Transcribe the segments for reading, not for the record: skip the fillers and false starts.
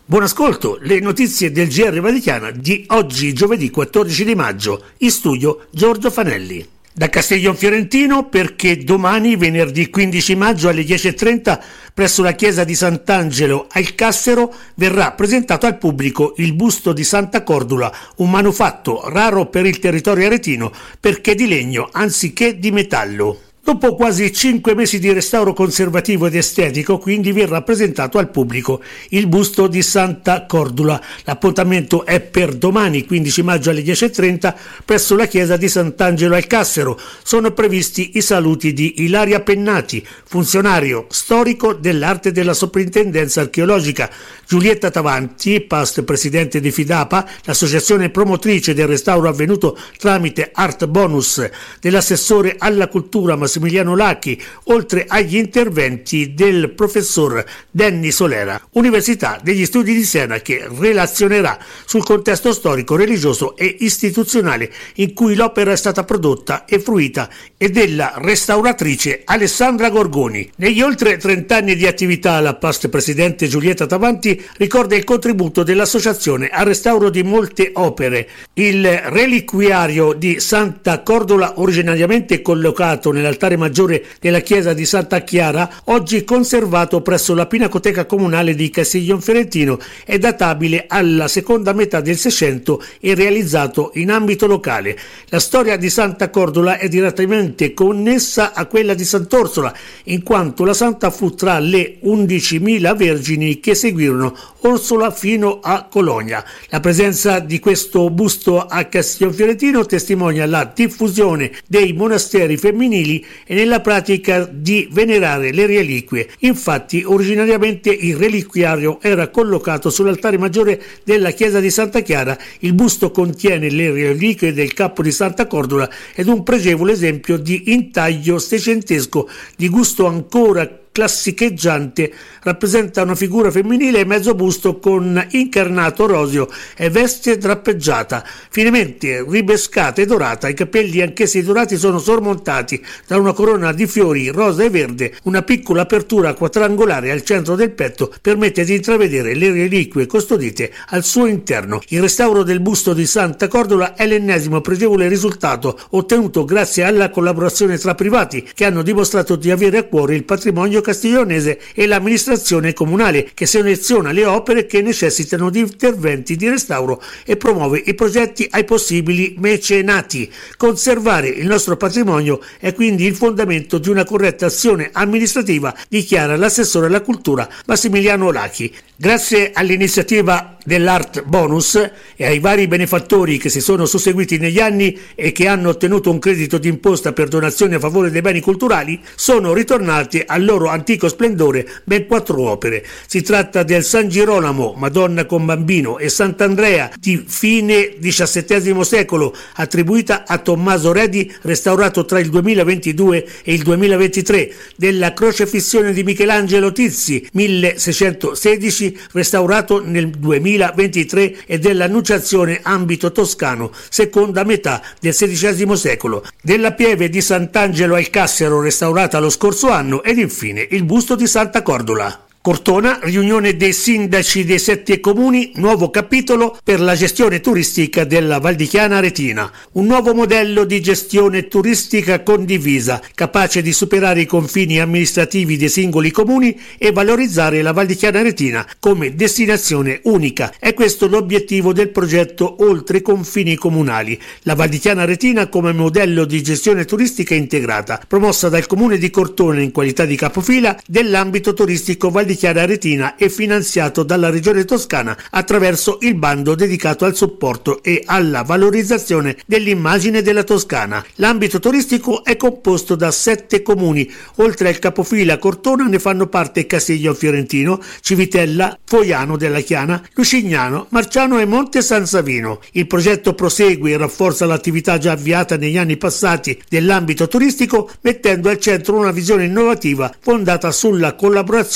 Buon ascolto, le notizie del GR Vaticana di oggi, giovedì 14 di maggio, in studio Giorgio Fanelli. Da Castiglion Fiorentino perché domani, venerdì 15 maggio alle 10:30, presso la chiesa di Sant'Angelo al Cassero, verrà presentato al pubblico il busto di Santa Cordula, un manufatto raro per il territorio aretino perché di legno anziché di metallo. Dopo quasi 5 mesi di restauro conservativo ed estetico, quindi verrà presentato al pubblico il busto di Santa Cordula. L'appuntamento è per domani, 15 maggio alle 10:30, presso la chiesa di Sant'Angelo al Cassero. Sono previsti i saluti di Ilaria Pennati, funzionario storico dell'arte della Soprintendenza Archeologica, Giulietta Tavanti, past presidente di FIDAPA, l'associazione promotrice del restauro avvenuto tramite Art Bonus, dell'assessore alla cultura Massimiliano Lacchi, oltre agli interventi del professor Denny Solera, Università degli Studi di Siena, che relazionerà sul contesto storico, religioso e istituzionale in cui l'opera è stata prodotta e fruita, e della restauratrice Alessandra Gorgoni. Negli oltre 30 anni di attività, la past presidente Giulietta Tavanti ricorda il contributo dell'associazione al restauro di molte opere. Il reliquiario di Santa Cordula, originariamente collocato nell'altare maggiore della chiesa di Santa Chiara, oggi conservato presso la Pinacoteca Comunale di Castiglion Fiorentino, è databile alla seconda metà del Seicento e realizzato in ambito locale. La storia di Santa Cordula è direttamente connessa a quella di Sant'Orsola, in quanto la santa fu tra le 11.000 vergini che seguirono Orsola fino a Cologna. La presenza di questo busto a Castiglion Fiorentino testimonia la diffusione dei monasteri femminili e nella pratica di venerare le reliquie. Infatti, originariamente il reliquiario era collocato sull'altare maggiore della chiesa di Santa Chiara. Il busto contiene le reliquie del capo di Santa Cordula ed un pregevole esempio di intaglio seicentesco di gusto ancora classicheggiante. Rappresenta una figura femminile mezzo busto con incarnato roseo e veste drappeggiata, finemente ribescata e dorata. I capelli, anch'essi dorati, sono sormontati da una corona di fiori rosa e verde. Una piccola apertura quadrangolare al centro del petto permette di intravedere le reliquie custodite al suo interno. Il restauro del busto di Santa Cordula è l'ennesimo pregevole risultato ottenuto grazie alla collaborazione tra privati che hanno dimostrato di avere a cuore il patrimonio castiglionese e l'amministrazione comunale, che seleziona le opere che necessitano di interventi di restauro e promuove i progetti ai possibili mecenati. Conservare il nostro patrimonio è quindi il fondamento di una corretta azione amministrativa, dichiara l'assessore alla cultura Massimiliano Lacchi. Grazie all'iniziativa dell'Art Bonus e ai vari benefattori che si sono susseguiti negli anni e che hanno ottenuto un credito d'imposta per donazioni a favore dei beni culturali, sono ritornati al loro antico splendore ben 4 opere. Si tratta del San Girolamo, Madonna con Bambino, e Sant'Andrea di fine XVII secolo, attribuita a Tommaso Redi, restaurato tra il 2022 e il 2023, della Crocefissione di Michelangelo Tizzi, 1616, restaurato nel 2023, e dell'Annunciazione ambito toscano, seconda metà del XVI secolo, della Pieve di Sant'Angelo al Cassero, restaurata lo scorso anno, ed infine il busto di Santa Cordula. Cortona, riunione dei sindaci dei 7 comuni, nuovo capitolo per la gestione turistica della Val di Chiana Aretina. Un nuovo modello di gestione turistica condivisa, capace di superare i confini amministrativi dei singoli comuni e valorizzare la Val di Chiana Aretina come destinazione unica. È questo l'obiettivo del progetto Oltre i confini comunali. La Val di Chiana Aretina come modello di gestione turistica integrata, promossa dal comune di Cortona in qualità di capofila dell'ambito turistico Val di Chiana Aretina e finanziato dalla Regione Toscana attraverso il bando dedicato al supporto e alla valorizzazione dell'immagine della Toscana. L'ambito turistico è composto da 7 comuni. Oltre al capofila Cortona ne fanno parte Castiglion Fiorentino, Civitella, Foiano della Chiana, Lucignano, Marciano e Monte San Savino. Il progetto prosegue e rafforza l'attività già avviata negli anni passati dell'ambito turistico, mettendo al centro una visione innovativa fondata sulla collaborazione tra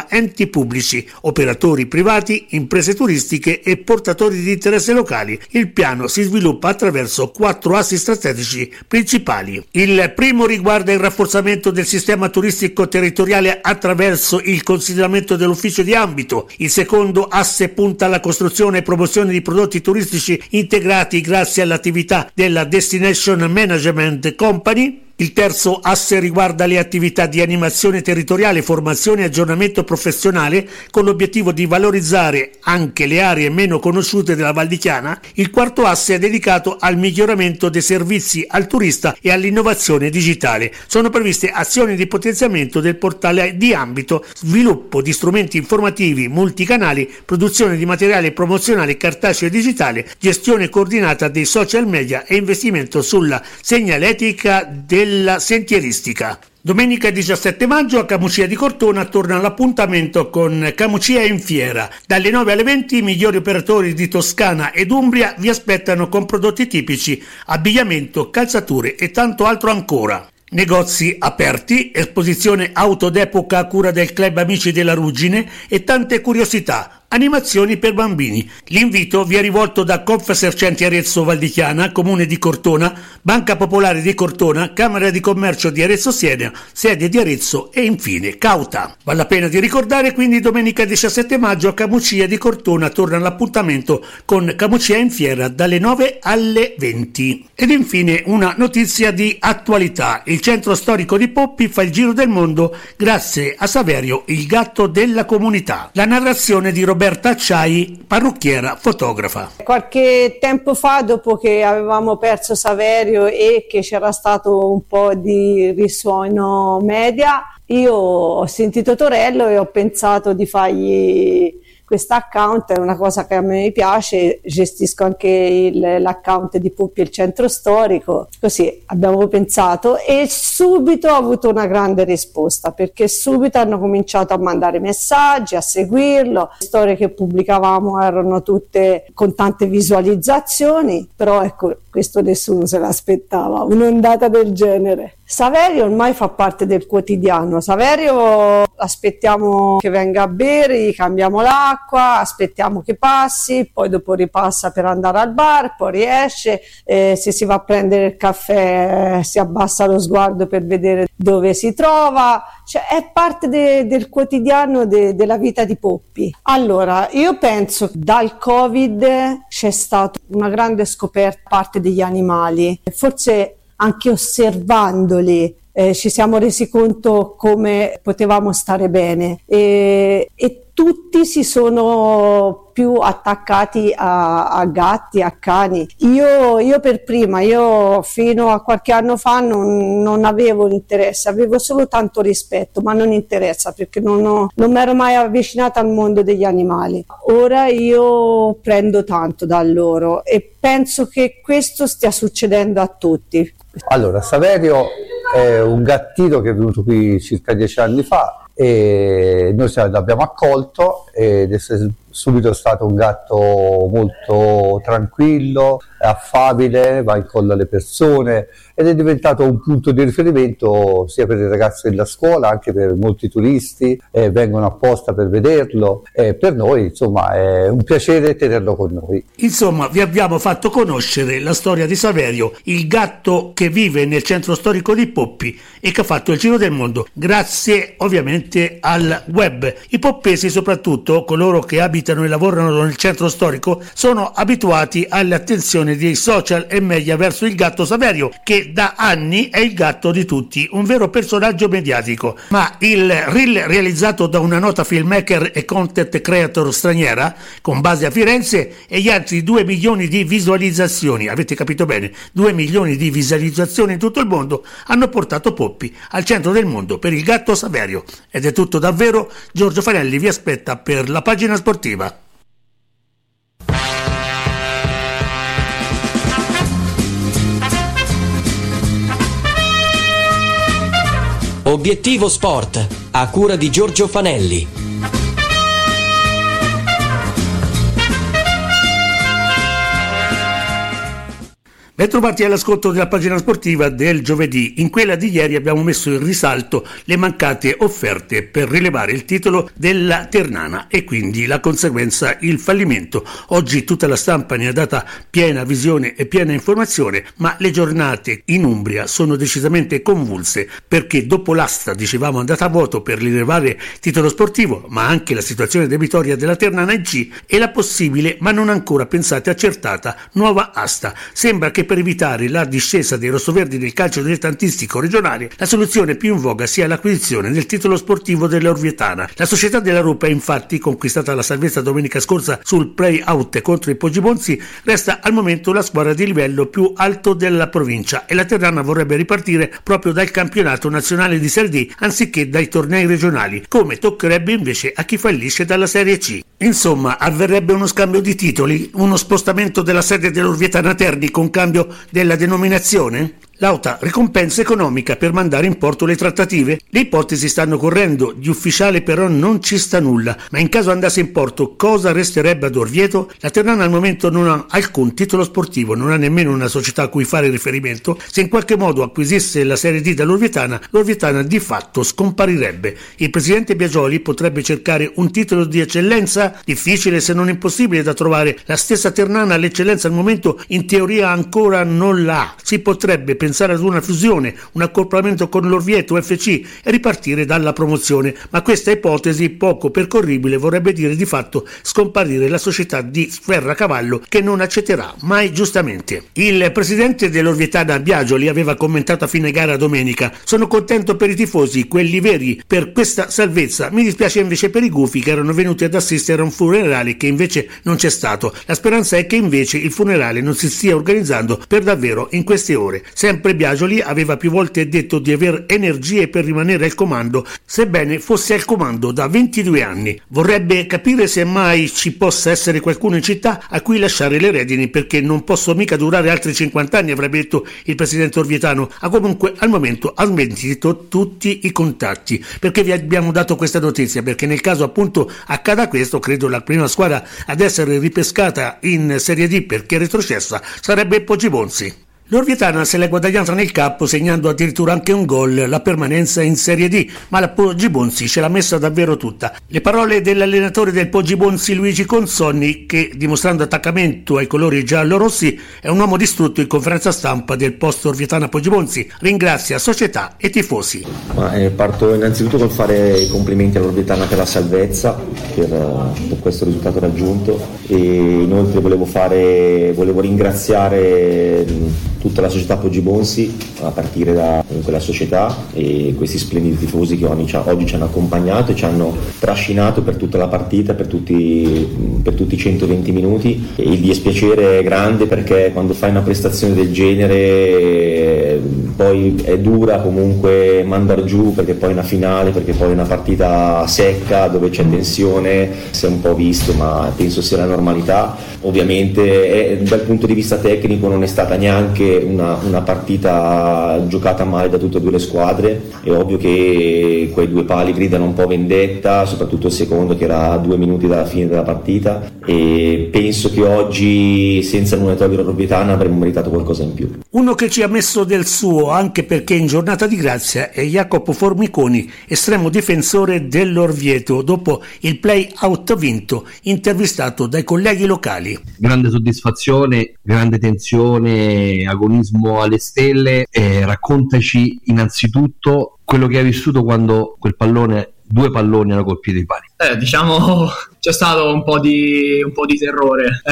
tra enti pubblici, operatori privati, imprese turistiche e portatori di interesse locali. Il piano si sviluppa attraverso 4 assi strategici principali. Il primo riguarda il rafforzamento del sistema turistico territoriale attraverso il consolidamento dell'ufficio di ambito. Il secondo asse punta alla costruzione e promozione di prodotti turistici integrati grazie all'attività della Destination Management Company. Il terzo asse riguarda le attività di animazione territoriale, formazione e aggiornamento professionale con l'obiettivo di valorizzare anche le aree meno conosciute della Val di Chiana. Il quarto asse è dedicato al miglioramento dei servizi al turista e all'innovazione digitale. Sono previste azioni di potenziamento del portale di ambito, sviluppo di strumenti informativi multicanali, produzione di materiale promozionale cartaceo e digitale, gestione coordinata dei social media e investimento sulla segnaletica della sentieristica. Domenica 17 maggio a Camucia di Cortona torna l'appuntamento con Camucia in Fiera. Dalle 9 alle 20 i migliori operatori di Toscana ed Umbria vi aspettano con prodotti tipici, abbigliamento, calzature e tanto altro ancora. Negozi aperti, esposizione auto d'epoca a cura del Club Amici della Ruggine e tante curiosità. Animazioni per bambini. L'invito vi è rivolto da Confesercenti Arezzo Val di Chiana, Comune di Cortona, Banca Popolare di Cortona, Camera di Commercio di Arezzo Siena, sede di Arezzo e infine Cauta. Vale la pena di ricordare quindi domenica 17 maggio a Camucia di Cortona torna l'appuntamento con Camucia in Fiera dalle 9 alle 20. Ed infine una notizia di attualità. Il centro storico di Poppi fa il giro del mondo grazie a Saverio, il gatto della comunità. La narrazione di Roberta Acciai, parrucchiera, fotografa. Qualche tempo fa, dopo che avevamo perso Saverio e che c'era stato un po' di risuono media, io ho sentito Torello e ho pensato di fargli questo account. È una cosa che a me piace, gestisco anche l'account di Poppi, il centro storico, così abbiamo pensato e subito ho avuto una grande risposta, perché subito hanno cominciato a mandare messaggi, a seguirlo. Le storie che pubblicavamo erano tutte con tante visualizzazioni, però ecco, questo nessuno se l'aspettava, un'ondata del genere. Saverio ormai fa parte del quotidiano. Saverio aspettiamo che venga a bere, gli cambiamo l'acqua, aspettiamo che passi, poi dopo ripassa per andare al bar, poi riesce, se si va a prendere il caffè si abbassa lo sguardo per vedere dove si trova, cioè è parte del quotidiano della vita di Poppi. Allora, io penso che dal Covid c'è stata una grande scoperta da parte degli animali, forse anche osservandoli ci siamo resi conto come potevamo stare bene e tutti si sono più attaccati a gatti, a cani. Io per prima, io fino a qualche anno fa non avevo interesse, avevo solo tanto rispetto, ma non interesse, perché non mi ero mai avvicinata al mondo degli animali. Ora io prendo tanto da loro e penso che questo stia succedendo a tutti. Allora, Saverio è un gattino che è venuto qui circa 10 anni fa e noi l'abbiamo accolto ed è subito stato un gatto molto tranquillo, affabile, va incontro alle persone ed è diventato un punto di riferimento sia per i ragazzi della scuola, anche per molti turisti, vengono apposta per vederlo e per noi insomma è un piacere tenerlo con noi. Insomma, vi abbiamo fatto conoscere la storia di Saverio, il gatto che vive nel centro storico di Poppi e che ha fatto il giro del mondo grazie ovviamente al web. I poppesi, soprattutto coloro che abitano e lavorano nel centro storico, sono abituati alle attenzioni dei social e media verso il gatto Saverio, che da anni è il gatto di tutti, un vero personaggio mediatico. Ma il reel realizzato da una nota filmmaker e content creator straniera con base a Firenze e gli altri 2 milioni di visualizzazioni, avete capito bene, 2 milioni di visualizzazioni in tutto il mondo, hanno portato Poppi al centro del mondo per il gatto Saverio. Ed è tutto davvero. Giorgio Fanelli vi aspetta per la pagina sportiva. Obiettivo Sport, a cura di Giorgio Fanelli. Ben trovati all'ascolto della pagina sportiva del giovedì. In quella di ieri abbiamo messo in risalto le mancate offerte per rilevare il titolo della Ternana e quindi la conseguenza, il fallimento. Oggi tutta la stampa ne ha data piena visione e piena informazione, ma le giornate in Umbria sono decisamente convulse perché dopo l'asta, dicevamo, andata a vuoto per rilevare titolo sportivo, ma anche la situazione debitoria della Ternana in C e la possibile, ma non ancora pensata e accertata, nuova asta. Sembra che per evitare la discesa dei rossoverdi del calcio dilettantistico regionale, la soluzione più in voga sia l'acquisizione del titolo sportivo dell'Orvietana. La società della Rupa, infatti, conquistata la salvezza domenica scorsa sul play-out contro i Poggibonsi, resta al momento la squadra di livello più alto della provincia e la Ternana vorrebbe ripartire proprio dal campionato nazionale di Serie D anziché dai tornei regionali, come toccherebbe invece a chi fallisce dalla Serie C. Insomma, avverrebbe uno scambio di titoli, uno spostamento della sede dell'Orvietana Terni con cambio della denominazione? Lauta ricompensa economica per mandare in porto le trattative? Le ipotesi stanno correndo, di ufficiale però non ci sta nulla, ma in caso andasse in porto cosa resterebbe ad Orvieto? La Ternana al momento non ha alcun titolo sportivo, non ha nemmeno una società a cui fare riferimento. Se in qualche modo acquisisse la Serie D dall'Orvietana, l'Orvietana di fatto scomparirebbe. Il presidente Biagioli potrebbe cercare un titolo di eccellenza? Difficile se non impossibile da trovare. La stessa Ternana l'eccellenza al momento in teoria ancora non l'ha. Si potrebbe pensare ad una fusione, un accorpamento con l'Orvieto FC e ripartire dalla promozione, ma questa ipotesi poco percorribile vorrebbe dire di fatto scomparire la società di Sferracavallo che non accetterà mai giustamente. Il presidente dell'Orvietana Biagioli aveva commentato a fine gara domenica: sono contento per i tifosi, quelli veri, per questa salvezza, mi dispiace invece per i gufi che erano venuti ad assistere a un funerale che invece non c'è stato. La speranza è che invece il funerale non si stia organizzando per davvero in queste ore. Sempre Biagioli aveva più volte detto di aver energie per rimanere al comando, sebbene fosse al comando da 22 anni. Vorrebbe capire se mai ci possa essere qualcuno in città a cui lasciare le redini, perché non posso mica durare altri 50 anni, avrebbe detto il presidente orvietano. Ha comunque al momento ha smentito tutti i contatti. Perché vi abbiamo dato questa notizia? Perché nel caso appunto accada questo, credo la prima squadra ad essere ripescata in Serie D perché retrocessa sarebbe Poggibonsi. L'Orvietana se l'è guadagnata nel campo segnando addirittura anche un gol, la permanenza in Serie D, ma la Poggibonsi ce l'ha messa davvero tutta. Le parole dell'allenatore del Poggibonsi Luigi Consonni, che dimostrando attaccamento ai colori giallo-rossi è un uomo distrutto in conferenza stampa del post Orvietana Poggibonsi, ringrazia società e tifosi. Parto innanzitutto col fare i complimenti all'Orvietana per la salvezza, per questo risultato raggiunto, e inoltre volevo ringraziare tutta la società Poggibonsi, a partire da quella società e questi splendidi tifosi che oggi ci hanno accompagnato e ci hanno trascinato per tutta la partita, per tutti i 120 minuti. E il dispiacere è grande perché quando fai una prestazione del genere poi è dura comunque mandar giù, perché poi è una finale, perché poi è una partita secca dove c'è tensione, si è un po' visto, ma penso sia la normalità. Ovviamente dal punto di vista tecnico non è stata neanche una partita giocata male da tutte e due le squadre. È ovvio che quei due pali gridano un po' vendetta, soprattutto il secondo che era a 2 minuti dalla fine della partita, e penso che oggi, senza nulla togliere all'Orvietana, avremmo meritato qualcosa in più. Uno che ci ha messo del suo anche perché in giornata di grazia è Jacopo Formiconi, estremo difensore dell'Orvieto, dopo il play-out vinto, intervistato dai colleghi locali. Grande soddisfazione, grande tensione, agonismo alle stelle. Raccontaci innanzitutto quello che hai vissuto quando due palloni hanno colpito i pali. Diciamo c'è stato un po' di terrore.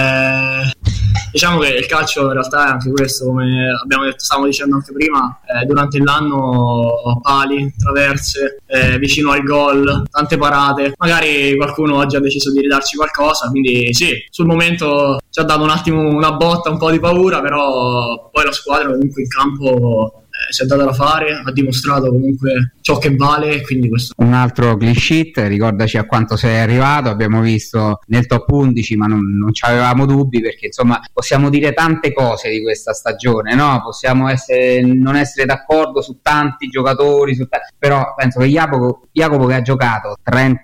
Diciamo che il calcio in realtà è anche questo, come stavamo dicendo anche prima, durante l'anno pali, traverse, vicino al gol, tante parate. Magari qualcuno oggi ha deciso di ridarci qualcosa, quindi sì, sul momento ci ha dato un attimo una botta, un po' di paura, però poi la squadra comunque in campo si è data da fare, ha dimostrato comunque ciò che vale, quindi questo. Un altro clean sheet, ricordaci a quanto sei arrivato, abbiamo visto nel top 11 ma non ci avevamo dubbi, perché insomma possiamo dire tante cose di questa stagione, no? Possiamo non essere d'accordo su tanti giocatori, però penso che Jacopo che ha giocato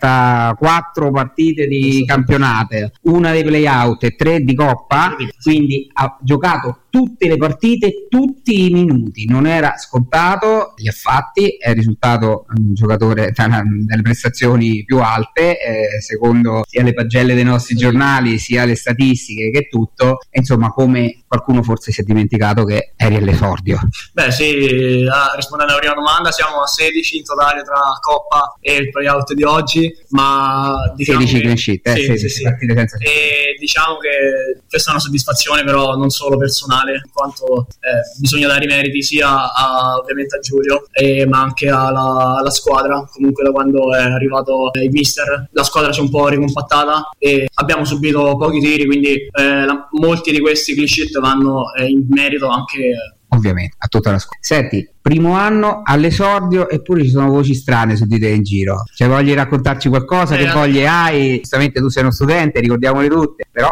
34 partite di campionato, una dei playout e 3 di Coppa, quindi ha giocato tutte le partite, tutti i minuti, non era scontato, li ha fatti, è risultato un giocatore delle prestazioni più alte, secondo sia le pagelle dei nostri giornali sia le statistiche che tutto, e insomma, come qualcuno forse si è dimenticato che eri all'esordio. Beh sì, rispondendo alla prima domanda, siamo a 16 in totale tra Coppa e il playout di oggi, ma diciamo 16 clean sheet, sì. E diciamo che questa è una soddisfazione però non solo personale, in quanto bisogna dare i meriti sia ovviamente a Giulio ma anche alla squadra. Comunque da quando è arrivato il mister la squadra si è un po' ricompattata e abbiamo subito pochi tiri, quindi molti di questi clean sheet vanno in merito anche ovviamente a tutta la squadra. Senti, primo anno all'esordio, eppure ci sono voci strane su di te in giro, cioè vogli raccontarci qualcosa, che voglie hai? Giustamente tu sei uno studente, ricordiamole tutte, però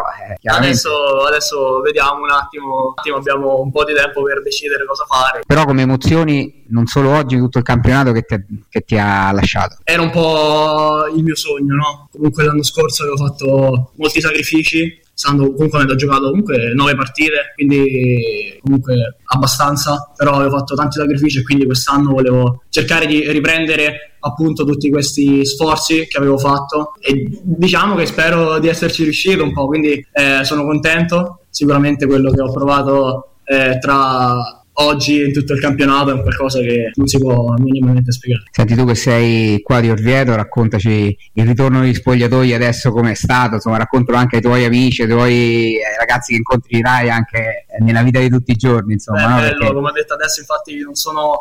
adesso vediamo un attimo, abbiamo un po' di tempo per decidere cosa fare. Però come emozioni, non solo oggi, tutto il campionato che ti ha lasciato. Era un po' il mio sogno, no? Comunque l'anno scorso avevo fatto molti sacrifici, comunque ho giocato 9 partite, quindi comunque abbastanza, però avevo fatto tanti sacrifici e quindi quest'anno volevo cercare di riprendere appunto tutti questi sforzi che avevo fatto e diciamo che spero di esserci riuscito un po', quindi sono contento. Sicuramente quello che ho provato tra oggi in tutto il campionato è un qualcosa che non si può minimamente spiegare. Senti, tu che sei qua di Orvieto, raccontaci il ritorno degli spogliatoi adesso come è stato, insomma raccontalo anche ai tuoi amici, ai tuoi ragazzi che incontrerai anche nella vita di tutti i giorni, insomma. No? Bello, perché come ho detto adesso, infatti non sono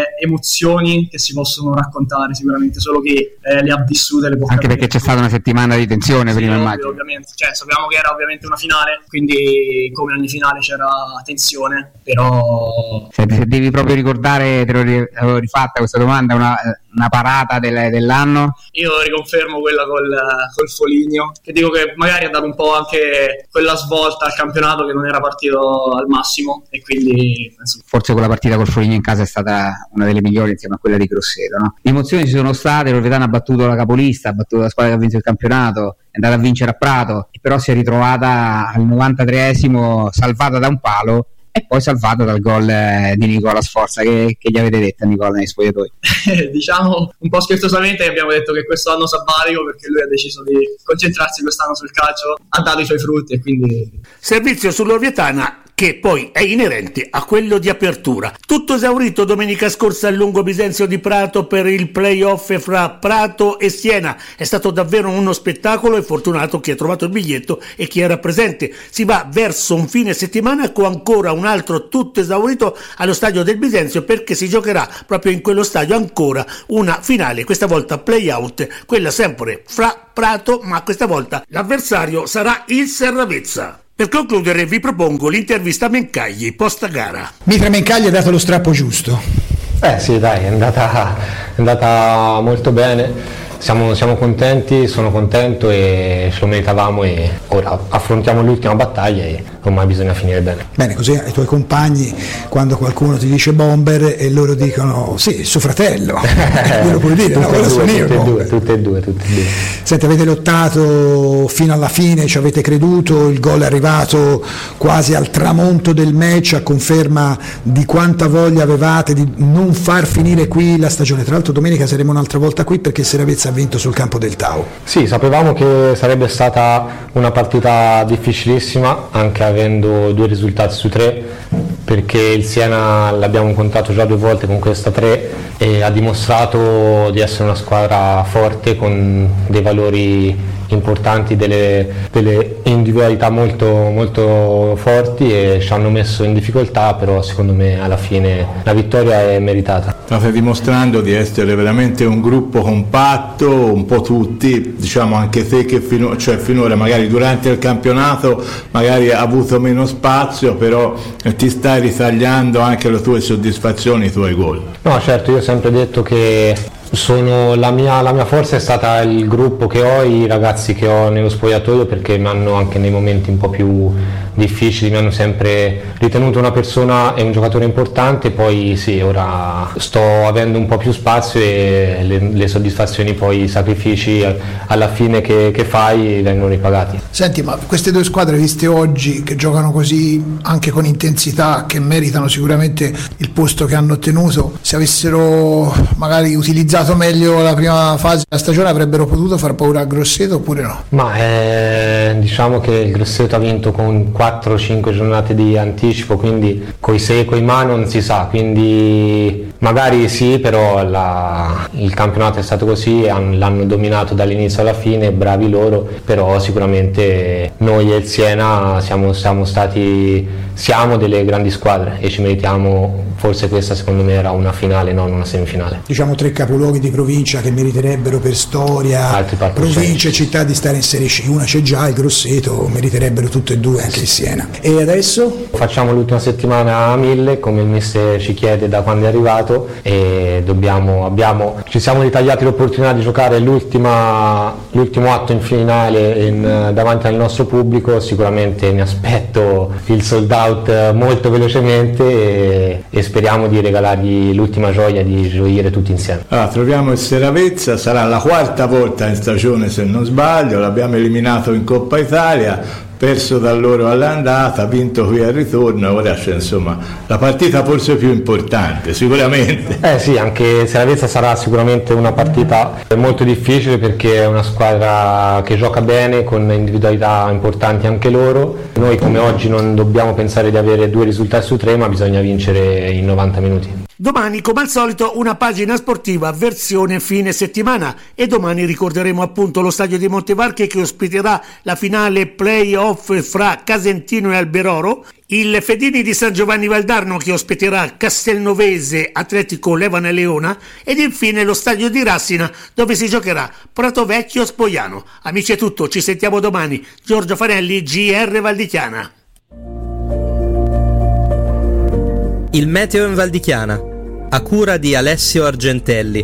emozioni che si possono raccontare, sicuramente solo chi le ha vissute le può anche capire. Perché c'è stata una settimana di tensione prima, immagino. Ovviamente, cioè sappiamo che era ovviamente una finale, quindi come ogni finale c'era tensione, però se devi proprio ricordare, te l'avevo rifatta questa domanda, una parata dell'anno. Io riconfermo quella col Foligno, che dico che magari ha dato un po' anche quella svolta al campionato che non era partito al massimo, e quindi penso... Forse quella partita col Foligno in casa è stata una delle migliori insieme a quella di Grosseto, no? Le emozioni ci sono state, l'Orvetana ha battuto la capolista, ha battuto la squadra che ha vinto il campionato, è andata a vincere a Prato, e però si è ritrovata al 93esimo salvata da un palo e poi salvata dal gol di Nicola Sforza. Che gli avete detto a Nicola nei spogliatoi? Diciamo un po' scherzosamente abbiamo detto che questo anno sabbatico, perché lui ha deciso di concentrarsi quest'anno sul calcio, ha dato i suoi frutti e quindi... Servizio sull'Orvietana che poi è inerente a quello di apertura. Tutto esaurito domenica scorsa al Lungo Bisenzio di Prato per il playoff fra Prato e Siena. È stato davvero uno spettacolo e fortunato chi ha trovato il biglietto e chi era presente. Si va verso un fine settimana con ancora un altro tutto esaurito allo stadio del Bisenzio, perché si giocherà proprio in quello stadio ancora una finale, questa volta playout, quella sempre fra Prato, ma questa volta l'avversario sarà il Serravezza. Per concludere vi propongo l'intervista a Mencagli post gara. Mitra Mencagli ha dato lo strappo giusto. Sì, dai, è andata molto bene. Siamo contenti, sono contento e ce lo meritavamo, e ora affrontiamo l'ultima battaglia e ormai bisogna finire bene. Bene, così ai tuoi compagni, quando qualcuno ti dice bomber e loro dicono sì, suo fratello, quello puoi dire, tutte e due. Senti, avete lottato fino alla fine, ci avete creduto, il gol è arrivato quasi al tramonto del match, a conferma di quanta voglia avevate di non far finire qui la stagione. Tra l'altro domenica saremo un'altra volta qui perché Serravezza ha vinto sul campo del Tau. Sì, sapevamo che sarebbe stata una partita difficilissima, anche avendo 2 risultati su 3, perché il Siena l'abbiamo incontrato già 2 volte con questa 3 e ha dimostrato di essere una squadra forte con dei valori importanti, delle individualità molto, molto forti e ci hanno messo in difficoltà, però secondo me alla fine la vittoria è meritata. State dimostrando di essere veramente un gruppo compatto, un po' tutti, diciamo anche te che finora magari durante il campionato magari ha avuto meno spazio, però ti stai ritagliando anche le tue soddisfazioni, i tuoi gol. No, certo, io ho sempre detto che la mia forza è stata il gruppo che ho, i ragazzi che ho nello spogliatoio, perché mi hanno anche nei momenti un po' più difficili mi hanno sempre ritenuto una persona e un giocatore importante. Poi sì, ora sto avendo un po' più spazio e le soddisfazioni, poi i sacrifici alla fine che fai vengono ripagati. Senti, ma queste due squadre viste oggi, che giocano così anche con intensità, che meritano sicuramente il posto che hanno ottenuto, se avessero magari utilizzato meglio la prima fase della stagione avrebbero potuto far paura a Grosseto oppure no? Ma diciamo che il Grosseto ha vinto con 4-5 giornate di anticipo, quindi coi se e coi ma non si sa, quindi magari sì, però il campionato è stato così, l'hanno dominato dall'inizio alla fine, bravi loro, però sicuramente noi e il Siena siamo delle grandi squadre e ci meritiamo, forse questa secondo me era una finale, non una semifinale. Diciamo 3 capoluoghi di provincia che meriterebbero per storia, provincia e città, di stare in Serie C. Una c'è già, il Grosseto, meriterebbero tutte e due, anche il Siena. E adesso? Facciamo l'ultima settimana a 1000, come il mister ci chiede da quando è arrivato, e ci siamo ritagliati l'opportunità di giocare l'ultimo atto in finale davanti al nostro pubblico. Sicuramente mi aspetto il sold out molto velocemente e speriamo di regalargli l'ultima gioia di gioire tutti insieme. Troviamo il Seravezza, sarà la 4ª volta in stagione se non sbaglio, l'abbiamo eliminato in Coppa Italia, perso da loro all'andata, vinto qui al ritorno, ora c'è insomma la partita forse più importante sicuramente. Sì, anche Seravezza sarà sicuramente una partita molto difficile, perché è una squadra che gioca bene, con individualità importanti anche loro. Noi come oggi non dobbiamo pensare di avere 2 risultati su 3, ma bisogna vincere in 90 minuti. Domani, come al solito, una pagina sportiva versione fine settimana, e domani ricorderemo appunto lo stadio di Montevarchi che ospiterà la finale play-off fra Casentino e Alberoro, il Fedini di San Giovanni Valdarno che ospiterà Castelnovese, Atletico Levane Leona, ed infine lo stadio di Rassina dove si giocherà Prato Vecchio Spogliano. Amici, è tutto, ci sentiamo domani. Giorgio Fanelli, GR Valdichiana. Il meteo in Valdichiana, a cura di Alessio Argentelli.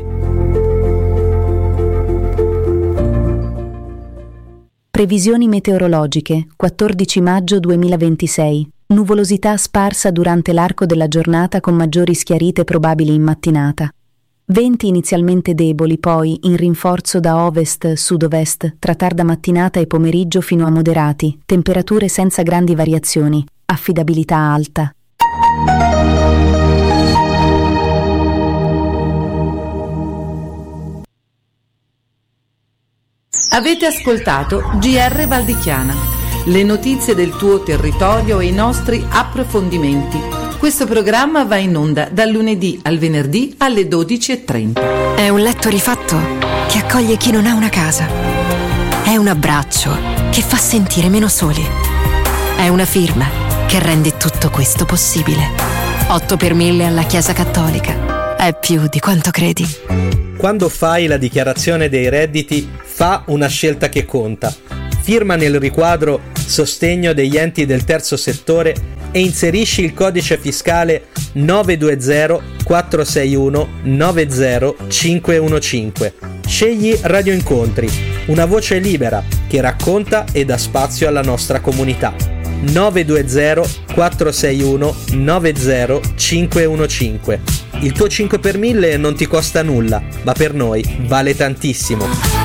Previsioni meteorologiche, 14 maggio 2026. Nuvolosità sparsa durante l'arco della giornata con maggiori schiarite probabili in mattinata. Venti inizialmente deboli, poi in rinforzo da ovest-sud-ovest, tra tarda mattinata e pomeriggio fino a moderati, temperature senza grandi variazioni, affidabilità alta. Avete ascoltato GR Valdichiana, le notizie del tuo territorio e i nostri approfondimenti. Questo programma va in onda dal lunedì al venerdì alle 12:30. È un letto rifatto che accoglie chi non ha una casa. È un abbraccio che fa sentire meno soli. È una firma che rende tutto questo possibile. 8 per 1000 alla Chiesa Cattolica. È più di quanto credi. Quando fai la dichiarazione dei redditi, fa una scelta che conta. Firma nel riquadro Sostegno degli enti del terzo settore e inserisci il codice fiscale 920 461 90515. Scegli Radio Incontri, una voce libera che racconta e dà spazio alla nostra comunità. 920 461 90515. Il tuo 5 per 1000 non ti costa nulla, ma per noi vale tantissimo.